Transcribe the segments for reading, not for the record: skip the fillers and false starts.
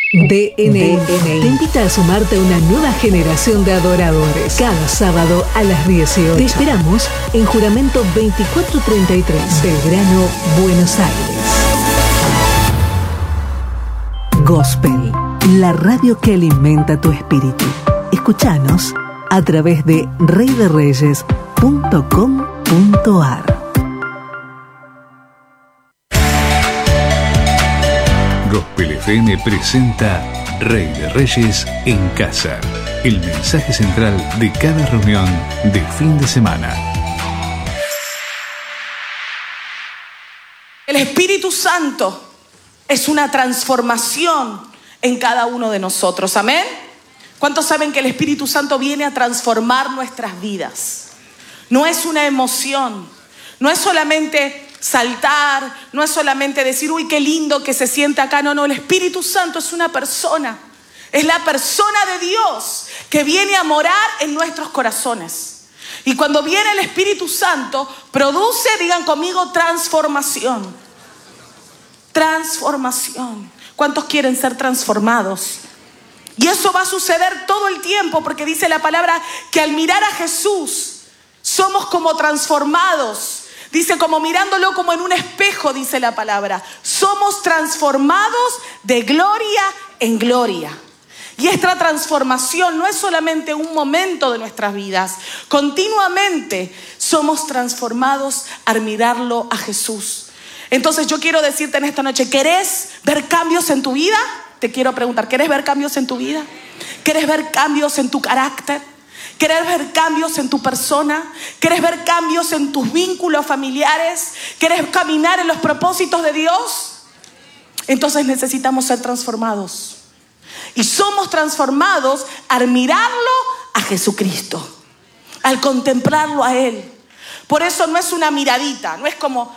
DNI te invita a sumarte a una nueva generación de adoradores. Cada sábado a las 18. Te esperamos en Juramento 2433, Belgrano, Buenos Aires. Gospel, la radio que alimenta tu espíritu. Escuchanos a través de reydereyes.com.ar. Gospel FM presenta Rey de Reyes en Casa, el mensaje central de cada reunión de fin de semana. El Espíritu Santo es una transformación en cada uno de nosotros, ¿amén? ¿Cuántos saben que el Espíritu Santo viene a transformar nuestras vidas? No es una emoción, no es solamente saltar, no es solamente decir, uy, qué lindo que se siente acá. No, el Espíritu Santo es una persona. Es la persona de Dios que viene a morar en nuestros corazones. Y cuando viene el Espíritu Santo, produce, digan conmigo, transformación. Transformación. ¿Cuántos quieren ser transformados? Y eso va a suceder todo el tiempo, porque dice la palabra que al mirar a Jesús, somos como transformados. Dice, como mirándolo como en un espejo, dice la palabra. Somos transformados de gloria en gloria. Y esta transformación no es solamente un momento de nuestras vidas. Continuamente somos transformados al mirarlo a Jesús. Entonces yo quiero decirte en esta noche, ¿querés ver cambios en tu vida? Te quiero preguntar, ¿querés ver cambios en tu vida? ¿Querés ver cambios en tu carácter? ¿Querés ver cambios en tu persona? ¿Querés ver cambios en tus vínculos familiares? ¿Querés caminar en los propósitos de Dios? Entonces necesitamos ser transformados. Y somos transformados al mirarlo a Jesucristo, al contemplarlo a Él. Por eso no es una miradita, no es como,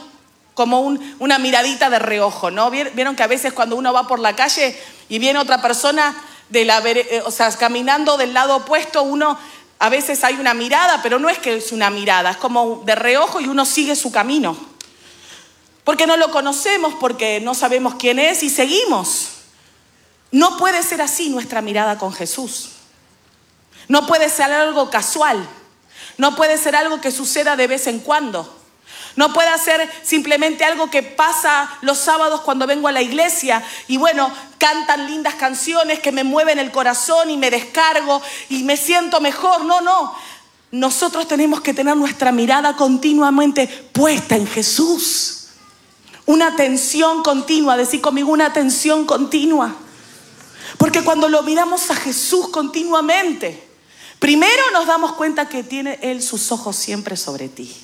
una miradita de reojo, ¿no? Vieron que a veces cuando uno va por la calle y viene otra persona caminando del lado opuesto, a veces hay una mirada, pero no es que es una mirada, es como de reojo y uno sigue su camino. Porque no lo conocemos, porque no sabemos quién es y seguimos. No puede ser así nuestra mirada con Jesús. No puede ser algo casual. No puede ser algo que suceda de vez en cuando. No puede ser simplemente algo que pasa los sábados cuando vengo a la iglesia y cantan lindas canciones que me mueven el corazón y me descargo y me siento mejor. No. Nosotros tenemos que tener nuestra mirada continuamente puesta en Jesús. Una atención continua, decí conmigo, una atención continua. Porque cuando lo miramos a Jesús continuamente, primero nos damos cuenta que tiene Él sus ojos siempre sobre ti.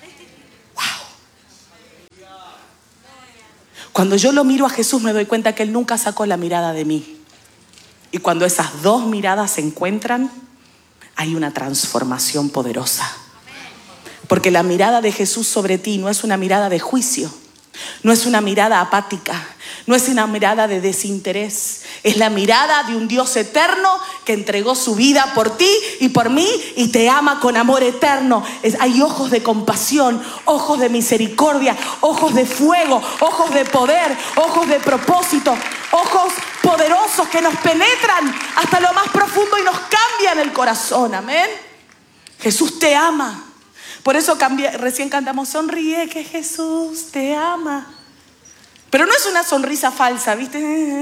Cuando yo lo miro a Jesús me doy cuenta que Él nunca sacó la mirada de mí. Y cuando esas dos miradas se encuentran, hay una transformación poderosa. Porque la mirada de Jesús sobre ti no es una mirada de juicio, no es una mirada apática, no es una mirada de desinterés. Es la mirada de un Dios eterno que entregó su vida por ti y por mí y te ama con amor eterno. Hay ojos de compasión, ojos de misericordia, ojos de fuego, ojos de poder, ojos de propósito, ojos poderosos que nos penetran hasta lo más profundo y nos cambian el corazón. Amén. Jesús te ama. Por eso recién cantamos, sonríe que Jesús te ama. Pero no es una sonrisa falsa, ¿viste?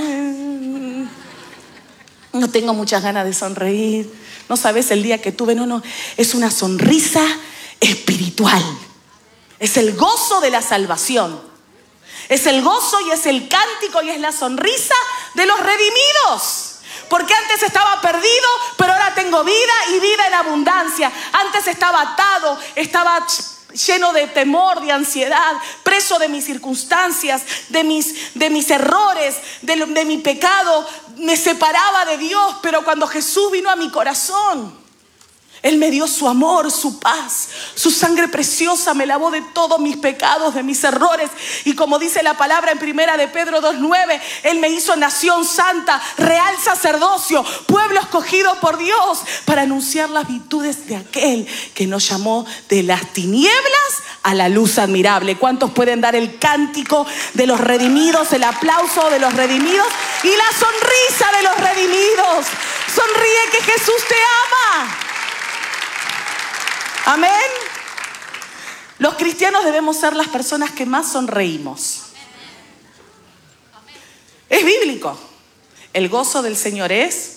No tengo muchas ganas de sonreír. No sabes el día que tuve. No. Es una sonrisa espiritual. Es el gozo de la salvación. Es el gozo y es el cántico y es la sonrisa de los redimidos. Porque antes estaba perdido, pero ahora tengo vida y vida en abundancia. Antes estaba atado, estaba lleno de temor, de ansiedad, preso de mis circunstancias, de mis errores, de mi pecado. Me separaba de Dios, pero cuando Jesús vino a mi corazón, Él me dio su amor, su paz, su sangre preciosa me lavó de todos mis pecados, de mis errores. Y como dice la palabra en 1 de Pedro 2:9, Él me hizo nación santa, real sacerdocio, pueblo escogido por Dios, para anunciar las virtudes de aquel que nos llamó de las tinieblas a la luz admirable. ¿Cuántos pueden dar el cántico de los redimidos, el aplauso de los redimidos y la sonrisa de los redimidos? Sonríe, que Jesús te ama. Amén. Los cristianos debemos ser las personas que más sonreímos. Es bíblico. El gozo del Señor es.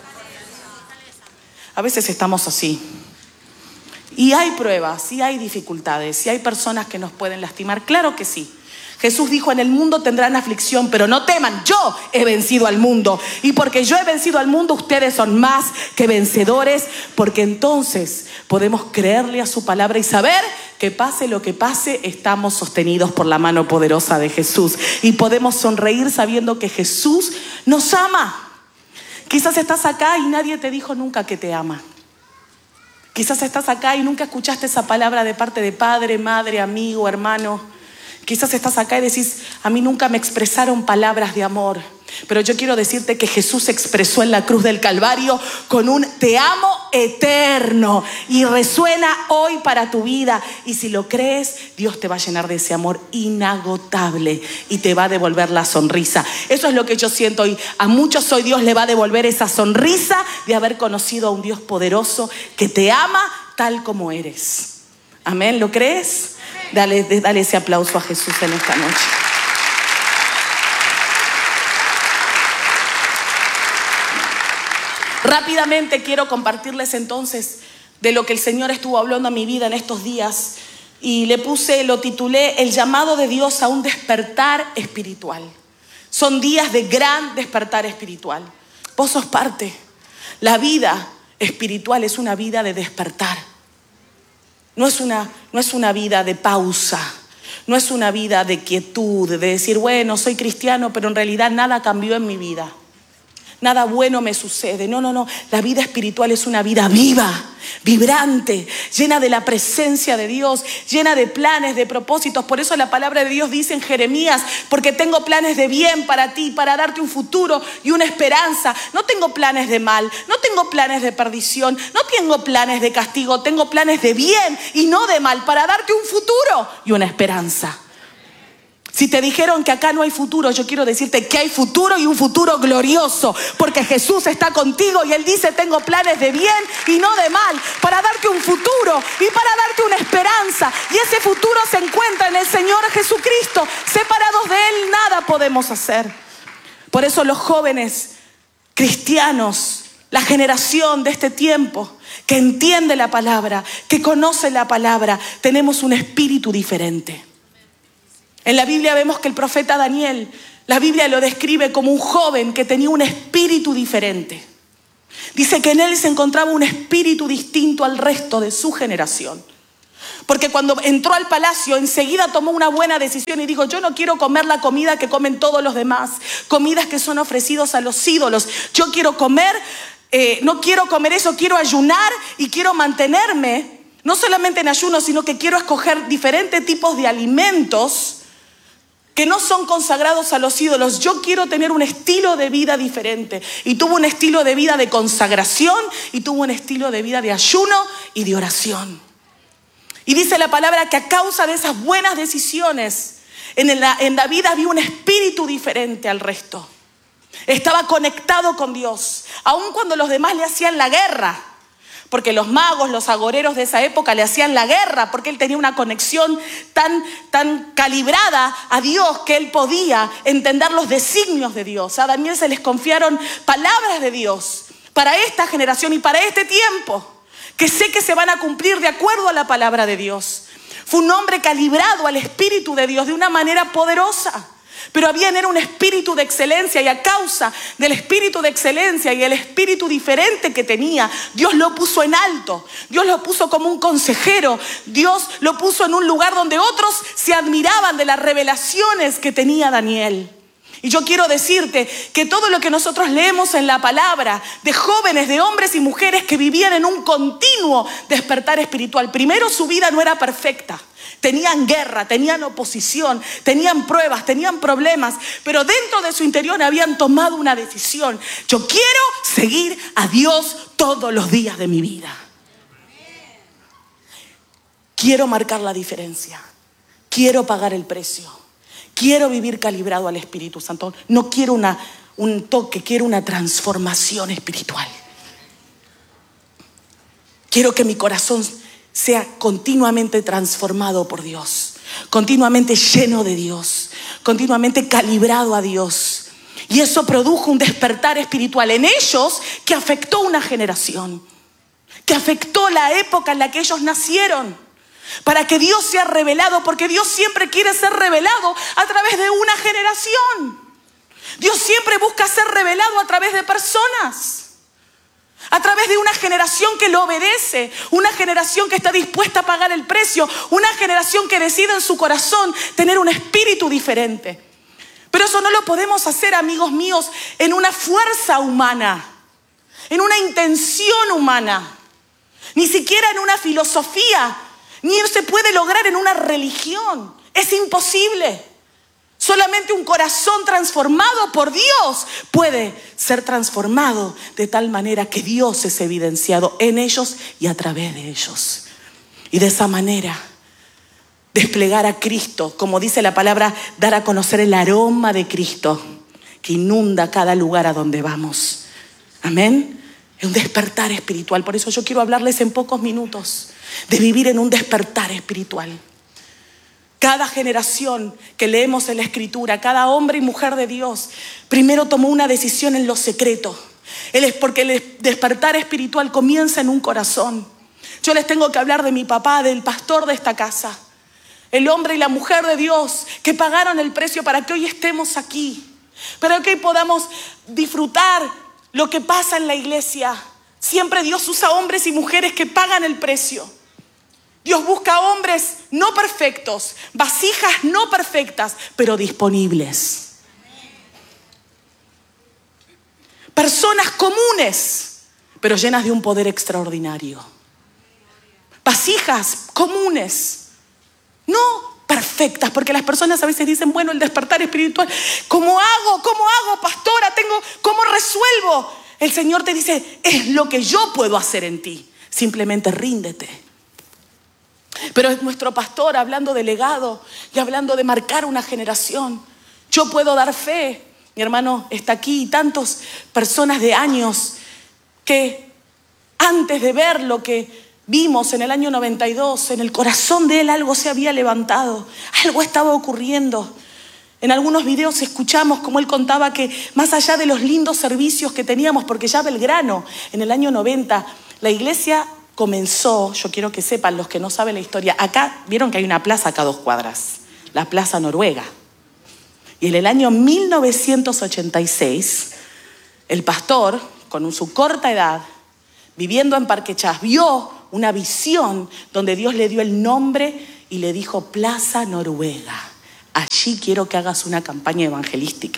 A veces estamos así. Y hay pruebas, y hay dificultades, y hay personas que nos pueden lastimar. Claro que sí. Jesús dijo: en el mundo tendrán aflicción, pero no teman, yo he vencido al mundo. Y porque yo he vencido al mundo, ustedes son más que vencedores, porque entonces podemos creerle a su palabra y saber que pase lo que pase, estamos sostenidos por la mano poderosa de Jesús. Y podemos sonreír sabiendo que Jesús nos ama. Quizás estás acá y nadie te dijo nunca que te ama. Quizás estás acá y nunca escuchaste esa palabra de parte de padre, madre, amigo, hermano. Quizás estás acá y decís: a mí nunca me expresaron palabras de amor. Pero yo quiero decirte que Jesús se expresó en la cruz del Calvario con un te amo eterno. Y resuena hoy para tu vida. Y si lo crees, Dios te va a llenar de ese amor inagotable y te va a devolver la sonrisa. Eso es lo que yo siento hoy. A muchos hoy Dios le va a devolver esa sonrisa de haber conocido a un Dios poderoso que te ama tal como eres. Amén, ¿lo crees? Dale ese aplauso a Jesús en esta noche. Rápidamente quiero compartirles entonces de lo que el Señor estuvo hablando a mi vida en estos días. Y lo titulé: el llamado de Dios a un despertar espiritual. Son días de gran despertar espiritual. Vos sos parte. La vida espiritual es una vida de despertar. No es una vida de pausa, no es una vida de quietud, de decir: bueno, soy cristiano, pero en realidad nada cambió en mi vida. Nada bueno me sucede. No. La vida espiritual es una vida viva, vibrante, llena de la presencia de Dios, llena de planes, de propósitos. Por eso la palabra de Dios dice en Jeremías: porque tengo planes de bien para ti, para darte un futuro y una esperanza. No tengo planes de mal, no tengo planes de perdición, no tengo planes de castigo, tengo planes de bien y no de mal, para darte un futuro y una esperanza. Si te dijeron que acá no hay futuro, yo quiero decirte que hay futuro, y un futuro glorioso, porque Jesús está contigo y Él dice: tengo planes de bien y no de mal, para darte un futuro y para darte una esperanza. Y ese futuro se encuentra en el Señor Jesucristo. Separados de Él nada podemos hacer. Por eso los jóvenes cristianos, la generación de este tiempo, que entiende la palabra, que conoce la palabra, tenemos un espíritu diferente. En la Biblia vemos que el profeta Daniel, la Biblia lo describe como un joven que tenía un espíritu diferente. Dice que en él se encontraba un espíritu distinto al resto de su generación. Porque cuando entró al palacio, enseguida tomó una buena decisión y dijo: yo no quiero comer la comida que comen todos los demás, comidas que son ofrecidos a los ídolos. Yo quiero comer, no quiero comer eso, quiero ayunar y quiero mantenerme, no solamente en ayuno, sino que quiero escoger diferentes tipos de alimentos que no son consagrados a los ídolos. Yo quiero tener un estilo de vida diferente. Y tuvo un estilo de vida de consagración y tuvo un estilo de vida de ayuno y de oración. Y dice la palabra que a causa de esas buenas decisiones, en David había un espíritu diferente al resto. Estaba conectado con Dios, aun cuando los demás le hacían la guerra. Porque los magos, los agoreros de esa época le hacían la guerra, porque él tenía una conexión tan calibrada a Dios que él podía entender los designios de Dios. A Daniel se les confiaron palabras de Dios para esta generación y para este tiempo, que sé que se van a cumplir de acuerdo a la palabra de Dios. Fue un hombre calibrado al Espíritu de Dios de una manera poderosa. Pero había en él un espíritu de excelencia, y a causa del espíritu de excelencia y el espíritu diferente que tenía, Dios lo puso en alto. Dios lo puso como un consejero. Dios lo puso en un lugar donde otros se admiraban de las revelaciones que tenía Daniel. Y yo quiero decirte que todo lo que nosotros leemos en la palabra de jóvenes, de hombres y mujeres que vivían en un continuo despertar espiritual. Primero, su vida no era perfecta. Tenían guerra, tenían oposición, tenían pruebas, tenían problemas, pero dentro de su interior habían tomado una decisión. Yo quiero seguir a Dios todos los días de mi vida. Quiero marcar la diferencia. Quiero pagar el precio. Quiero vivir calibrado al Espíritu Santo. No quiero un toque, quiero una transformación espiritual. Quiero que mi corazón sea continuamente transformado por Dios, continuamente lleno de Dios, continuamente calibrado a Dios. Y eso produjo un despertar espiritual en ellos que afectó una generación, que afectó la época en la que ellos nacieron, para que Dios sea revelado, porque Dios siempre quiere ser revelado a través de una generación. Dios siempre busca ser revelado a través de personas. A través de una generación que lo obedece, una generación que está dispuesta a pagar el precio, una generación que decide en su corazón tener un espíritu diferente. Pero eso no lo podemos hacer, amigos míos, en una fuerza humana, en una intención humana, ni siquiera en una filosofía, ni se puede lograr en una religión. Es imposible. Solamente un corazón transformado por Dios puede ser transformado de tal manera que Dios es evidenciado en ellos y a través de ellos. Y de esa manera desplegar a Cristo, como dice la palabra, dar a conocer el aroma de Cristo que inunda cada lugar a donde vamos. Amén. Es un despertar espiritual. Por eso yo quiero hablarles en pocos minutos de vivir en un despertar espiritual. Cada generación que leemos en la Escritura, cada hombre y mujer de Dios, primero tomó una decisión en lo secreto. Porque el despertar espiritual comienza en un corazón. Yo les tengo que hablar de mi papá, del pastor de esta casa. El hombre y la mujer de Dios que pagaron el precio para que hoy estemos aquí. Para que hoy podamos disfrutar lo que pasa en la iglesia. Siempre Dios usa hombres y mujeres que pagan el precio. Dios busca hombres no perfectos, vasijas no perfectas, pero disponibles. Personas comunes, pero llenas de un poder extraordinario. Vasijas comunes, no perfectas, porque las personas a veces dicen, bueno, el despertar espiritual, ¿cómo hago, pastora? ¿Cómo resuelvo? El Señor te dice, es lo que yo puedo hacer en ti. Simplemente ríndete. Pero es nuestro pastor hablando de legado y hablando de marcar una generación. Yo puedo dar fe. Mi hermano está aquí y tantas personas de años que antes de ver lo que vimos en el año 92, en el corazón de él algo se había levantado, algo estaba ocurriendo. En algunos videos escuchamos cómo él contaba que más allá de los lindos servicios que teníamos, porque ya Belgrano en el año 90, la iglesia comenzó, yo quiero que sepan los que no saben la historia, acá vieron que hay una plaza acá a 2 cuadras, la Plaza Noruega. Y en el año 1986, el pastor, con su corta edad, viviendo en Parque Chas, vio una visión donde Dios le dio el nombre y le dijo Plaza Noruega. Allí quiero que hagas una campaña evangelística.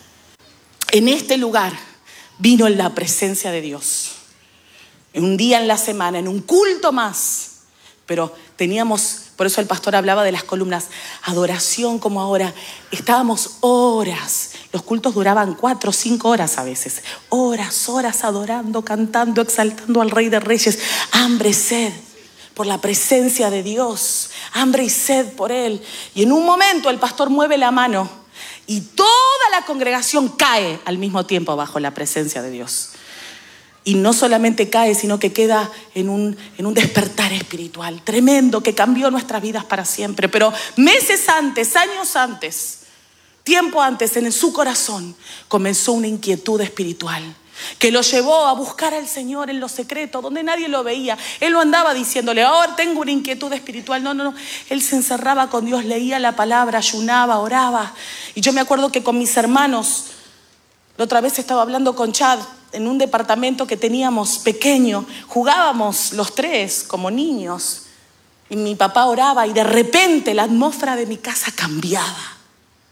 En este lugar vino en la presencia de Dios. Un día en la semana, en un culto más. Pero teníamos, por eso el pastor hablaba de las columnas, adoración como ahora. Estábamos horas, los cultos duraban 4 o 5 horas a veces. Horas adorando, cantando, exaltando al Rey de Reyes. Hambre, sed por la presencia de Dios. Hambre y sed por Él. Y en un momento el pastor mueve la mano y toda la congregación cae al mismo tiempo bajo la presencia de Dios. Y no solamente cae, sino que queda en un despertar espiritual tremendo que cambió nuestras vidas para siempre. Pero meses antes, años antes, tiempo antes, en su corazón comenzó una inquietud espiritual que lo llevó a buscar al Señor en lo secreto, donde nadie lo veía. Él no andaba diciéndole, ahora tengo una inquietud espiritual. No. Él se encerraba con Dios, leía la palabra, ayunaba, oraba. Y yo me acuerdo que con mis hermanos, la otra vez estaba hablando con Chad, en un departamento que teníamos pequeño, jugábamos los 3 como niños. Y mi papá oraba y de repente la atmósfera de mi casa cambiaba.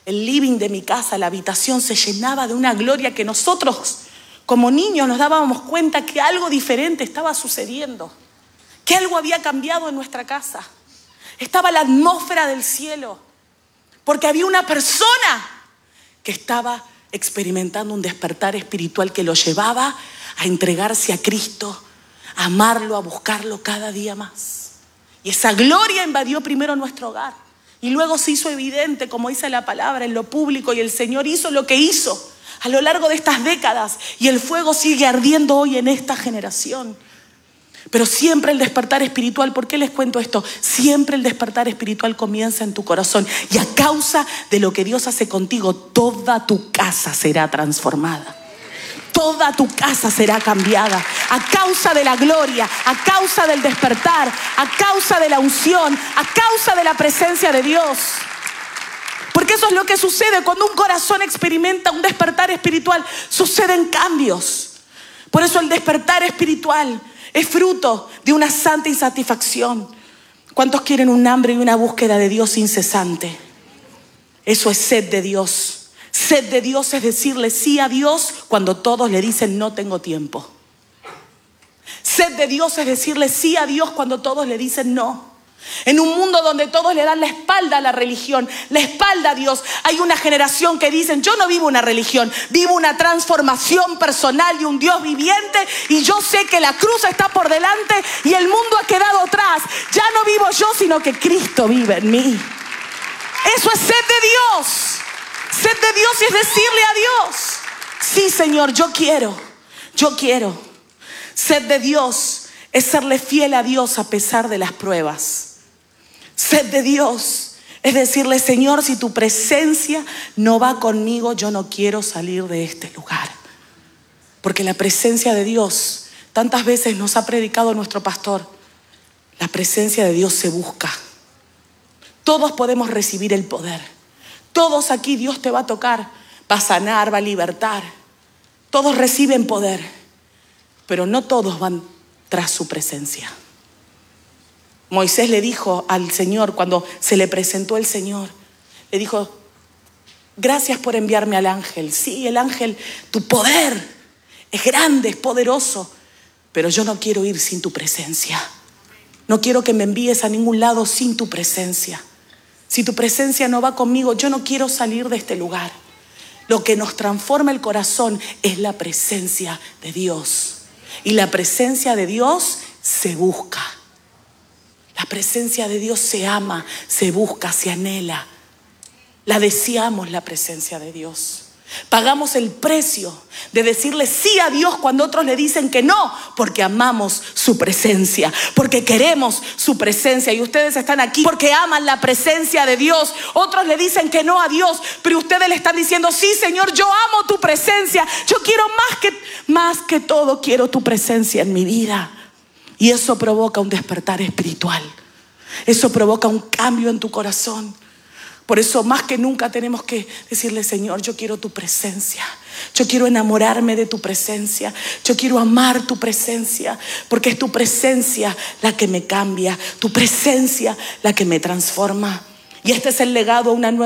el living de mi casa, la habitación se llenaba de una gloria que nosotros como niños nos dábamos cuenta que algo diferente estaba sucediendo, que algo había cambiado en nuestra casa. Estaba la atmósfera del cielo, porque había una persona que estaba experimentando un despertar espiritual que lo llevaba a entregarse a Cristo, a amarlo, a buscarlo cada día más. Y esa gloria invadió primero nuestro hogar y luego se hizo evidente, como dice la palabra, en lo público, y el Señor hizo lo que hizo a lo largo de estas décadas y el fuego sigue ardiendo hoy en esta generación. Pero siempre el despertar espiritual, ¿por qué les cuento esto? Siempre el despertar espiritual comienza en tu corazón y a causa de lo que Dios hace contigo, toda tu casa será transformada. Toda tu casa será cambiada a causa de la gloria, a causa del despertar, a causa de la unción, a causa de la presencia de Dios. Porque eso es lo que sucede cuando un corazón experimenta un despertar espiritual. Suceden cambios. Por eso el despertar espiritual es fruto de una santa insatisfacción. ¿Cuántos quieren un hambre y una búsqueda de Dios incesante? Eso es sed de Dios. Sed de Dios es decirle sí a Dios cuando todos le dicen no tengo tiempo. Sed de Dios es decirle sí a Dios cuando todos le dicen no. En un mundo donde todos le dan la espalda a la religión, la espalda a Dios, hay una generación que dicen yo no vivo una religión, vivo una transformación personal de un Dios viviente y yo sé que la cruz está por delante y el mundo ha quedado atrás. Ya no vivo yo, sino que Cristo vive en mí. Eso es sed de Dios. Sed de Dios y es decirle a Dios, sí Señor, yo quiero. Sed de Dios es serle fiel a Dios a pesar de las pruebas. Sed de Dios es decirle, Señor, si tu presencia no va conmigo, yo no quiero salir de este lugar. Porque la presencia de Dios, tantas veces nos ha predicado nuestro pastor, la presencia de Dios se busca. Todos podemos recibir el poder. Todos aquí Dios te va a tocar, va a sanar, va a libertar. Todos reciben poder, pero no todos van tras su presencia. Moisés le dijo al Señor, cuando se le presentó el Señor, le dijo, gracias por enviarme al ángel. Sí, el ángel, tu poder es grande, es poderoso, pero yo no quiero ir sin tu presencia. No quiero que me envíes a ningún lado sin tu presencia. Si tu presencia no va conmigo, yo no quiero salir de este lugar. Lo que nos transforma el corazón es la presencia de Dios. Y la presencia de Dios se busca. La presencia de Dios se ama, se busca, se anhela. La deseamos, la presencia de Dios. Pagamos el precio de decirle sí a Dios cuando otros le dicen que no, porque amamos su presencia, porque queremos su presencia. Y ustedes están aquí porque aman la presencia de Dios. Otros le dicen que no a Dios, pero ustedes le están diciendo, sí Señor, yo amo tu presencia. Yo quiero más que todo, quiero tu presencia en mi vida. Y eso provoca un despertar espiritual. Eso provoca un cambio en tu corazón. Por eso más que nunca tenemos que decirle, Señor, yo quiero tu presencia. Yo quiero enamorarme de tu presencia. Yo quiero amar tu presencia, porque es tu presencia la que me cambia, tu presencia la que me transforma. Y este es el legado a una nueva